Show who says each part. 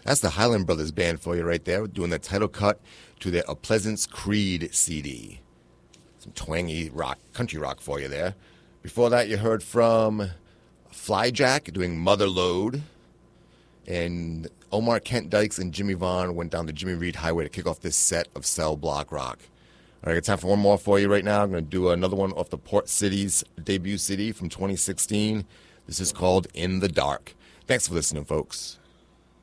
Speaker 1: That's the Highland Brothers Band for you right there, doing the title cut to their A Pleasance Creed CD. Some twangy rock, country rock for you there. Before that, you heard from Flyjack doing Mother Lode. And Omar Kent Dykes and Jimmy Vaughn went down the Jimmy Reed Highway to kick off this set of Cell Block Rock. All right, I got time for one more for you right now. I'm going to do another one off the Port City's debut CD from 2016. This is called In the Dark. Thanks for listening, folks.